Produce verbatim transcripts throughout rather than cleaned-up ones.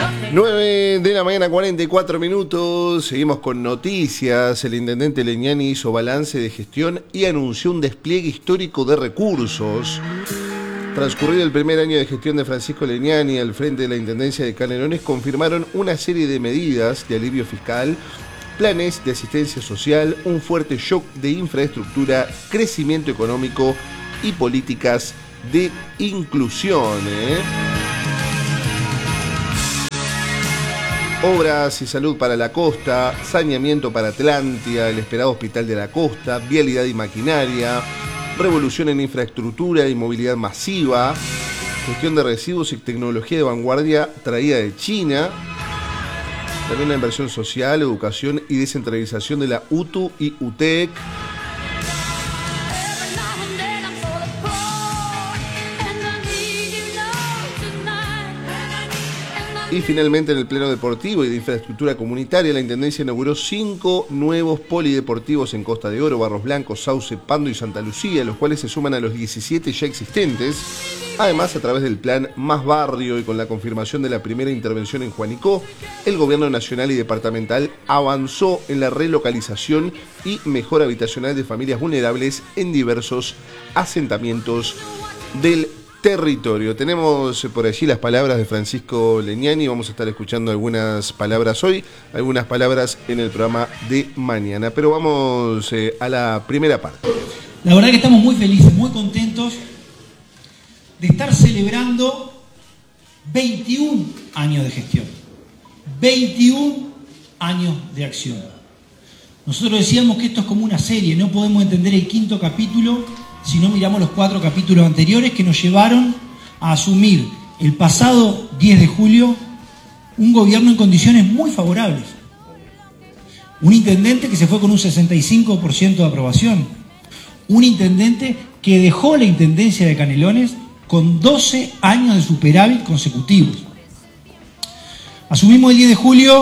nueve de la mañana, cuarenta y cuatro minutos. Seguimos con noticias. El intendente Legnani hizo balance de gestión y anunció un despliegue histórico de recursos. Transcurrido el primer año de gestión de Francisco Legnani al frente de la Intendencia de Canelones, confirmaron una serie de medidas de alivio fiscal, planes de asistencia social, un fuerte shock de infraestructura, crecimiento económico y políticas de inclusión. ¿eh? Obras y salud para la costa, saneamiento para Atlántida, el esperado hospital de la costa, vialidad y maquinaria, revolución en infraestructura y movilidad masiva, gestión de residuos y tecnología de vanguardia traída de China, también la inversión social, educación y descentralización de la U T U y U T E C. Y finalmente, en el pleno deportivo y de infraestructura comunitaria, la Intendencia inauguró cinco nuevos polideportivos en Costa de Oro, Barros Blancos, Sauce, Pando y Santa Lucía, los cuales se suman a los diecisiete ya existentes. Además, a través del plan Más Barrio y con la confirmación de la primera intervención en Juanico, el Gobierno Nacional y Departamental avanzó en la relocalización y mejora habitacional de familias vulnerables en diversos asentamientos del territorio. Tenemos por allí las palabras de Francisco Legnani. Vamos a estar escuchando algunas palabras hoy, algunas palabras en el programa de mañana. Pero vamos eh, a la primera parte. La verdad que estamos muy felices, muy contentos de estar celebrando veintiún años de gestión, veintiún años de acción. Nosotros decíamos que esto es como una serie, no podemos entender el quinto capítulo si no miramos los cuatro capítulos anteriores que nos llevaron a asumir el pasado diez de julio un gobierno en condiciones muy favorables. Un intendente que se fue con un sesenta y cinco por ciento de aprobación. Un intendente que dejó la intendencia de Canelones con doce años de superávit consecutivos. Asumimos el diez de julio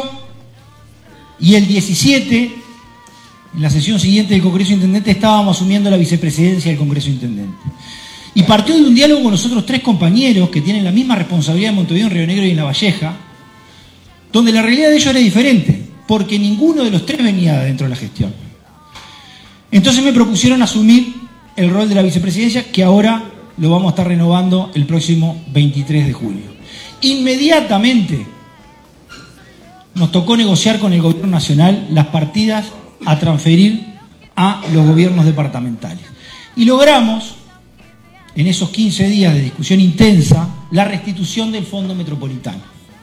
y el diecisiete, en la sesión siguiente del Congreso Intendente, estábamos asumiendo la vicepresidencia del Congreso Intendente. Y partió de un diálogo con nosotros tres compañeros que tienen la misma responsabilidad en Montevideo, en Río Negro y en La Valleja, donde la realidad de ellos era diferente, porque ninguno de los tres venía dentro de la gestión. Entonces me propusieron asumir el rol de la vicepresidencia, que ahora lo vamos a estar renovando el próximo veintitrés de julio. Inmediatamente nos tocó negociar con el Gobierno Nacional las partidas a transferir a los gobiernos departamentales. Y logramos, en esos quince días de discusión intensa, la restitución del Fondo Metropolitano.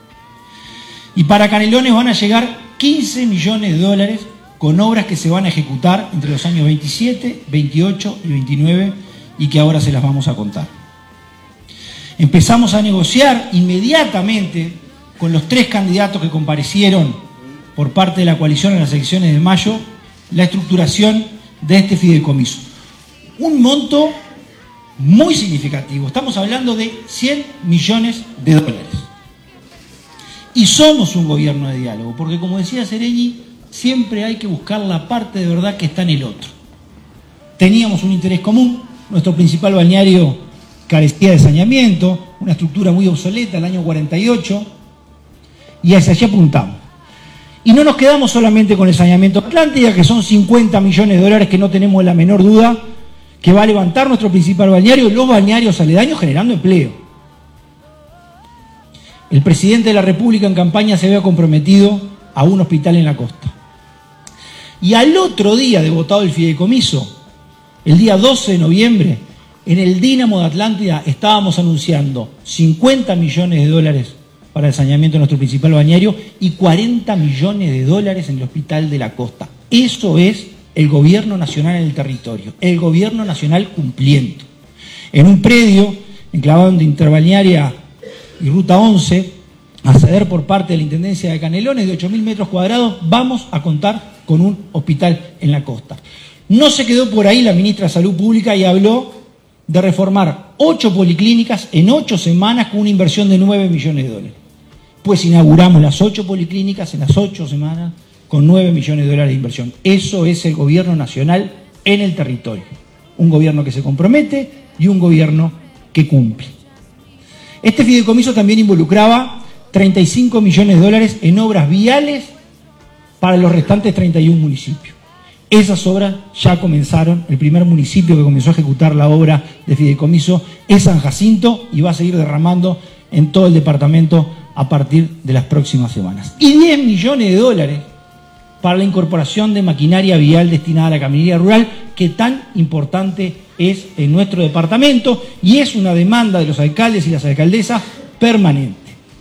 Y para Canelones van a llegar quince millones de dólares con obras que se van a ejecutar entre los años veintisiete, veintiocho y veintinueve y que ahora se las vamos a contar. Empezamos a negociar inmediatamente con los tres candidatos que comparecieron por parte de la coalición en las elecciones de mayo, la estructuración de este fideicomiso. Un monto muy significativo. Estamos hablando de cien millones de dólares. Y somos un gobierno de diálogo, porque como decía Seregni, siempre hay que buscar la parte de verdad que está en el otro. Teníamos un interés común, nuestro principal balneario carecía de saneamiento, una estructura muy obsoleta, el año cuarenta y ocho, y hacia allí apuntamos. Y no nos quedamos solamente con el saneamiento Atlántida, que son cincuenta millones de dólares que no tenemos la menor duda que va a levantar nuestro principal balneario y los balnearios aledaños generando empleo. El presidente de la República en campaña se había comprometido a un hospital en la costa. Y al otro día de votado el fideicomiso, el día doce de noviembre, en el Dínamo de Atlántida estábamos anunciando cincuenta millones de dólares para el saneamiento de nuestro principal balneario y cuarenta millones de dólares en el Hospital de la Costa. Eso es el gobierno nacional en el territorio, el gobierno nacional cumpliendo. En un predio enclavado entre Interbalnearia y Ruta once, a ceder por parte de la Intendencia de Canelones de ocho mil metros cuadrados, vamos a contar con un hospital en la costa. No se quedó por ahí la ministra de Salud Pública y habló de reformar ocho policlínicas en ocho semanas con una inversión de nueve millones de dólares. Pues inauguramos las ocho policlínicas en las ocho semanas con nueve millones de dólares de inversión. Eso es el gobierno nacional en el territorio. Un gobierno que se compromete y un gobierno que cumple. Este fideicomiso también involucraba treinta y cinco millones de dólares en obras viales para los restantes treinta y uno municipios. Esas obras ya comenzaron. El primer municipio que comenzó a ejecutar la obra de fideicomiso es San Jacinto y va a seguir derramando en todo el departamento a partir de las próximas semanas. Y diez millones de dólares para la incorporación de maquinaria vial destinada a la caminería rural, que tan importante es en nuestro departamento y es una demanda de los alcaldes y las alcaldesas permanente.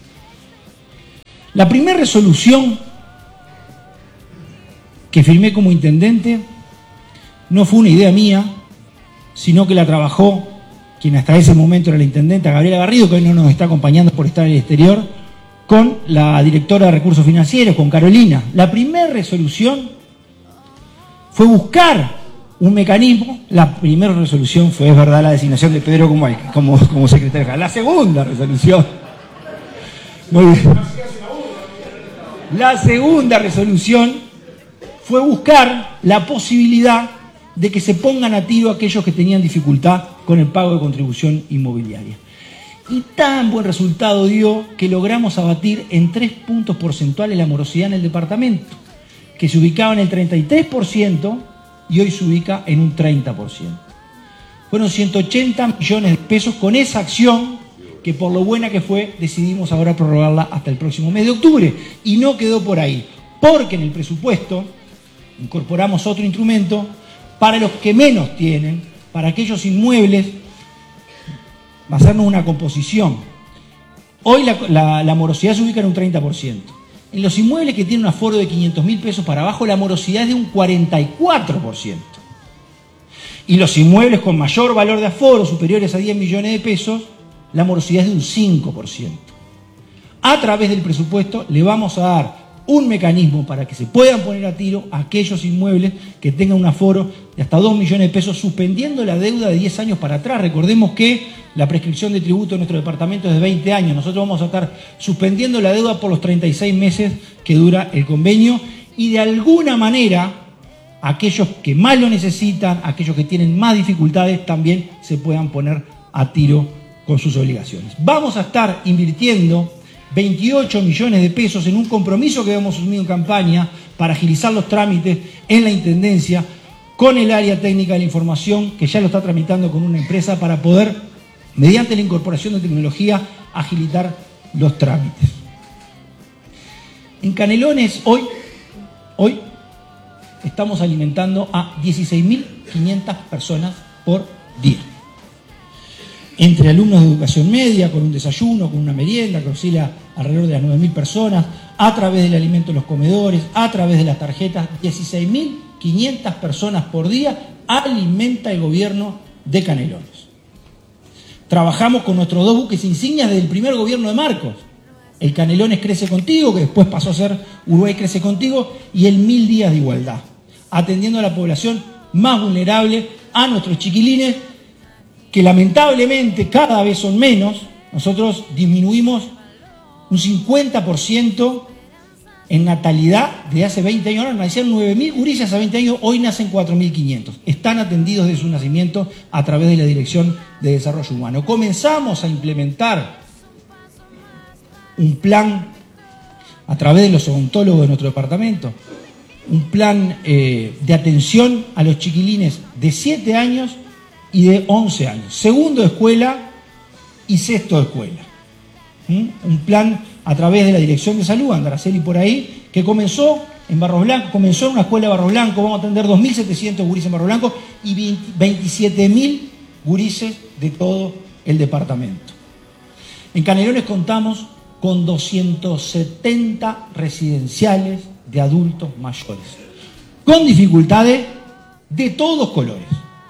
La primera resolución que firmé como intendente no fue una idea mía, sino que la trabajó quien hasta ese momento era la intendenta, Gabriela Garrido, que hoy no nos está acompañando por estar en el exterior, con la directora de Recursos Financieros, con Carolina. La primera resolución fue buscar un mecanismo. La primera resolución fue, es verdad, la designación de Pedro como, como, como secretario general. La segunda resolución. Muy bien. La segunda resolución fue buscar la posibilidad de que se pongan a tiro aquellos que tenían dificultad con el pago de contribución inmobiliaria. Y tan buen resultado dio que logramos abatir en tres puntos porcentuales la morosidad en el departamento, que se ubicaba en el treinta y tres por ciento y hoy se ubica en un treinta por ciento. Fueron ciento ochenta millones de pesos con esa acción que, por lo buena que fue, decidimos ahora prorrogarla hasta el próximo mes de octubre. Y no quedó por ahí, porque en el presupuesto incorporamos otro instrumento para los que menos tienen, para aquellos inmuebles, va a hacernos una composición. Hoy la, la, la morosidad se ubica en un treinta por ciento. En los inmuebles que tienen un aforo de quinientos mil pesos para abajo, la morosidad es de un cuarenta y cuatro por ciento. Y los inmuebles con mayor valor de aforo, superiores a diez millones de pesos, la morosidad es de un cinco por ciento. A través del presupuesto le vamos a dar un mecanismo para que se puedan poner a tiro a aquellos inmuebles que tengan un aforo de hasta dos millones de pesos, suspendiendo la deuda de diez años para atrás. Recordemos que la prescripción de tributo en nuestro departamento es de veinte años. Nosotros vamos a estar suspendiendo la deuda por los treinta y seis meses que dura el convenio y de alguna manera aquellos que más lo necesitan, aquellos que tienen más dificultades, también se puedan poner a tiro con sus obligaciones. Vamos a estar invirtiendo veintiocho millones de pesos en un compromiso que hemos asumido en campaña para agilizar los trámites en la Intendencia con el área técnica de la información, que ya lo está tramitando con una empresa para poder, mediante la incorporación de tecnología, agilitar los trámites. En Canelones hoy, hoy estamos alimentando a dieciséis mil quinientas personas por día. Entre alumnos de educación media, con un desayuno, con una merienda, que oscila alrededor de las nueve mil personas, a través del alimento en los comedores, a través de las tarjetas, dieciséis mil quinientas personas por día alimenta el gobierno de Canelones. Trabajamos con nuestros dos buques insignias desde el primer gobierno de Marcos. El Canelones Crece Contigo, que después pasó a ser Uruguay Crece Contigo, y el Mil Días de Igualdad, atendiendo a la población más vulnerable, a nuestros chiquilines, que lamentablemente cada vez son menos. Nosotros disminuimos un cincuenta por ciento en natalidad de hace veinte años. Ahora nacían nueve mil gurises hace veinte años, hoy nacen cuatro mil quinientos. Están atendidos desde su nacimiento a través de la Dirección de Desarrollo Humano. Comenzamos a implementar un plan a través de los odontólogos de nuestro departamento, un plan eh, de atención a los chiquilines de siete años y de once años, segundo de escuela y sexto de escuela. ¿Mm? Un plan a través de la Dirección de Salud, Andraceli por ahí, que comenzó en Barros Blancos, comenzó en una escuela de Barros Blancos. Vamos a atender dos mil setecientos gurises en Barros Blancos y veintisiete mil gurises de todo el departamento. En Canelones contamos con doscientos setenta residenciales de adultos mayores, con dificultades de todos colores.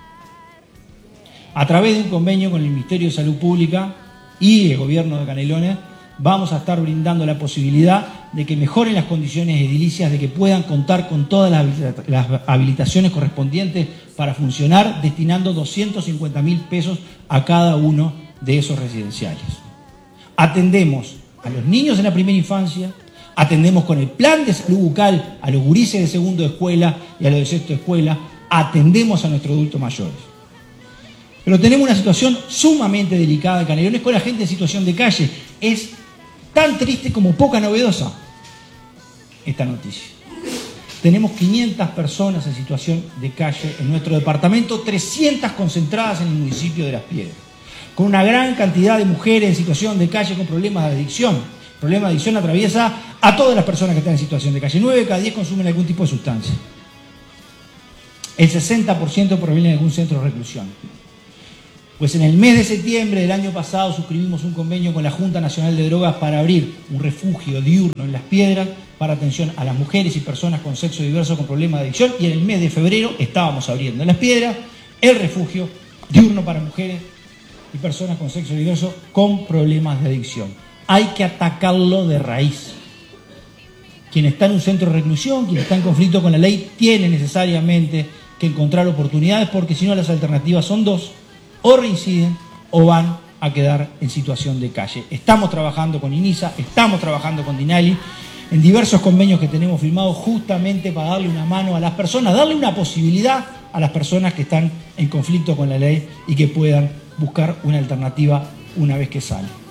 A través de un convenio con el Ministerio de Salud Pública y el gobierno de Canelones, vamos a estar brindando la posibilidad de que mejoren las condiciones edilicias, de que puedan contar con todas las, las habilitaciones correspondientes para funcionar, destinando doscientos cincuenta mil pesos a cada uno de esos residenciales. Atendemos a los niños en la primera infancia, atendemos con el plan de salud bucal a los gurises de segundo de escuela y a los de sexto de escuela, atendemos a nuestros adultos mayores. Pero tenemos una situación sumamente delicada en Canelones con la gente en situación de calle. Es tan triste como poca novedosa esta noticia. Tenemos quinientas personas en situación de calle en nuestro departamento, trescientas concentradas en el municipio de Las Piedras, con una gran cantidad de mujeres en situación de calle con problemas de adicción. El problema de adicción atraviesa a todas las personas que están en situación de calle. nueve de cada diez consumen algún tipo de sustancia. El sesenta por ciento proviene de algún centro de reclusión. Pues en el mes de septiembre del año pasado suscribimos un convenio con la Junta Nacional de Drogas para abrir un refugio diurno en Las Piedras para atención a las mujeres y personas con sexo diverso con problemas de adicción, y en el mes de febrero estábamos abriendo en Las Piedras el refugio diurno para mujeres y personas con sexo diverso con problemas de adicción. Hay que atacarlo de raíz. Quien está en un centro de reclusión, quien está en conflicto con la ley, tiene necesariamente que encontrar oportunidades, porque si no las alternativas son dos: o reinciden o van a quedar en situación de calle. Estamos trabajando con INISA, estamos trabajando con DINALI en diversos convenios que tenemos firmados justamente para darle una mano a las personas, darle una posibilidad a las personas que están en conflicto con la ley y que puedan buscar una alternativa una vez que salen.